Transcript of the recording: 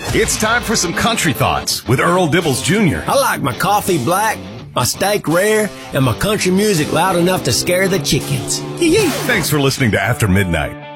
It's time for some country thoughts with Earl Dibbles Jr. I like my coffee black, my steak rare, and my country music loud enough to scare the chickens. Thanks for listening to After Midnight.